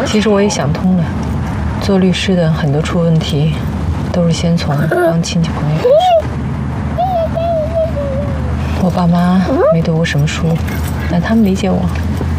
其实我也想通了，做律师的很多出问题，都是先从帮亲戚朋友开始。我爸妈没读过什么书，但他们理解我，